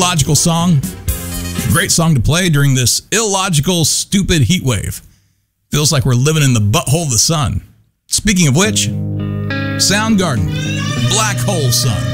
illogical song. Great song to play during this illogical, stupid heat wave. Feels like we're living in the butthole of the sun. Speaking of which, Soundgarden, Black Hole Sun.